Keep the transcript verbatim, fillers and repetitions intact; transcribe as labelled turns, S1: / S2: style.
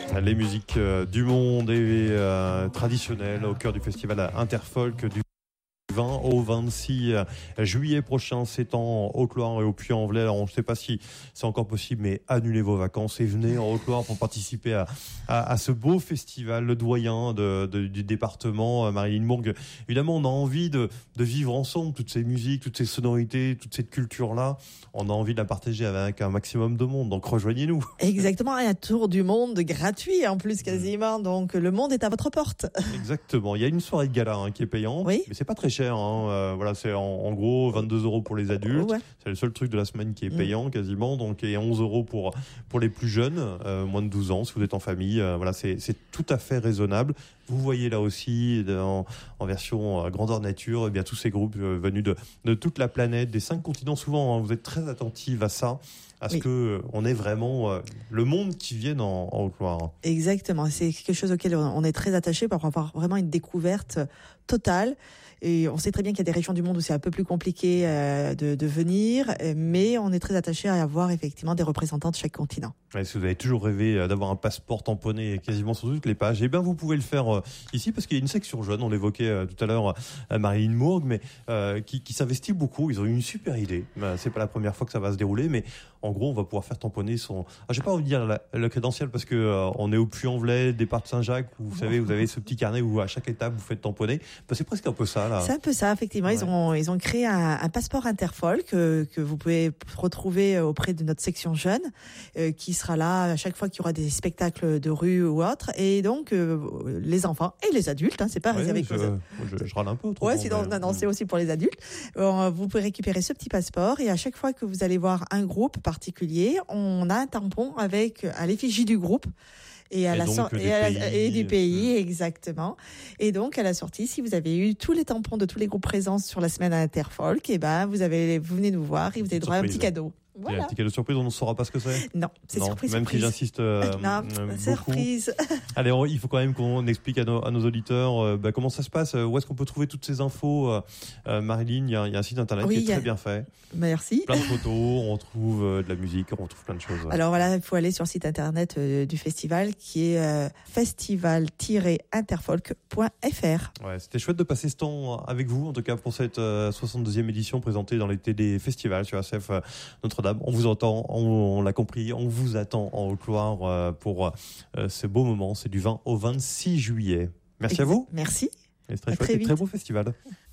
S1: Les musiques euh, du monde et euh, traditionnelles au cœur du festival Interfolk du vingt au vingt-six juillet prochain. C'est en Haute-Loire et au Puy-en-Velay. Alors on ne sait pas si c'est encore possible, mais annulez vos vacances et venez en Haute-Loire pour participer à, à, à ce beau festival, le doyen de, de, du département, Marilyn Mourgue. Évidemment, on a envie de, de vivre ensemble toutes ces musiques, toutes ces sonorités, toute cette culture-là. On a envie de la partager avec un maximum de monde. Donc rejoignez-nous.
S2: Exactement, un tour du monde gratuit en plus quasiment. Donc le monde est à votre porte.
S1: Exactement. Il y a une soirée de gala hein, qui est payante,
S2: oui.
S1: mais c'est pas très cher. Hein. Euh, voilà, c'est en, en gros vingt-deux euros pour les adultes.
S2: Ouais.
S1: C'est le seul truc de la semaine qui est payant mmh. quasiment. Donc et onze euros pour pour les plus jeunes, euh, moins de douze ans. Si vous êtes en famille, euh, voilà, c'est c'est tout à fait raisonnable. Vous voyez là aussi en, en version euh, grandeur nature, eh bien tous ces groupes euh, venus de de toute la planète, des cinq continents. Souvent, hein, vous êtes très attentifs à ça. À ce oui. que on est vraiment euh, le monde qui vienne en, en Haute-Loire.
S2: Exactement, c'est quelque chose auquel on est très attaché pour avoir vraiment une découverte totale. Et on sait très bien qu'il y a des régions du monde où c'est un peu plus compliqué euh, de, de venir, mais on est très attaché à avoir effectivement des représentants de chaque continent.
S1: Ouais, si vous avez toujours rêvé d'avoir un passeport tamponné quasiment sur toutes les pages, eh bien vous pouvez le faire euh, ici parce qu'il y a une section jeune, on l'évoquait euh, tout à l'heure, euh, Marilyn Mourgue, mais euh, qui, qui s'investit beaucoup. Ils ont eu une super idée. Euh, c'est pas la première fois que ça va se dérouler, mais en gros on va pouvoir faire tamponner son. Ah, je vais pas vous dire la, le crédentiel parce que euh, on est au Puy-en-Velay, départ de Saint-Jacques, où vous savez, vous avez ce petit carnet où à chaque étape vous faites tamponner. Ben, c'est presque un peu ça là.
S2: C'est un peu ça, effectivement. Ouais. Ils ont ils ont créé un, un passeport Interfolk euh, que vous pouvez retrouver auprès de notre section jeune, euh, qui sera là à chaque fois qu'il y aura des spectacles de rue ou autre. Et donc euh, les enfants et les adultes, hein, c'est pas réservé
S1: ouais, je, je, je râle un peu.
S2: Ouais, sinon mais... non, non, c'est aussi pour les adultes. Euh, vous pouvez récupérer ce petit passeport et à chaque fois que vous allez voir un groupe particulier, on a un tampon avec à l'effigie du groupe. Et à
S1: et
S2: la sortie et, à la, et du pays, exactement. Et donc à la sortie, si vous avez eu tous les tampons de tous les groupes présents sur la semaine Interfolk, et ben vous avez, vous venez nous voir et vous avez droit à un petit cadeau.
S1: Voilà. Il y a un petit cadeau surprise, on ne saura pas ce que c'est.
S2: Non, c'est non, surprise.
S1: Même
S2: surprise.
S1: si j'insiste euh,
S2: non,
S1: euh,
S2: surprise.
S1: Allez, on, il faut quand même qu'on explique à nos, à nos auditeurs euh, bah, comment ça se passe. Où est-ce qu'on peut trouver toutes ces infos euh, euh, Marilyn, il y, y a un site internet oui, qui est a... très bien fait.
S2: Merci.
S1: Plein de photos, on retrouve euh, de la musique, on retrouve plein de choses. Ouais.
S2: Alors voilà, il faut aller sur le site internet euh, du festival qui est euh, festival tiret interfolk point f r.
S1: Ouais, c'était chouette de passer ce temps avec vous, en tout cas pour cette euh, soixante-deuxième édition présentée dans les T D Festivals sur A C F euh, Notre-Dame. On vous entend. On, on l'a compris, on vous attend en Haute-Loire euh, pour euh, ce beau moment. C'est du vingt au vingt-six juillet. Merci à vous.
S2: Merci.
S1: Et c'est très chouette et très beau festival.